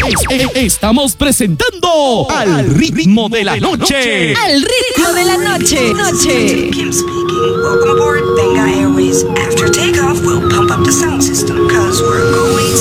Estamos presentando Al ritmo de la noche. Al ritmo de la noche. Kim speaking. Welcome aboard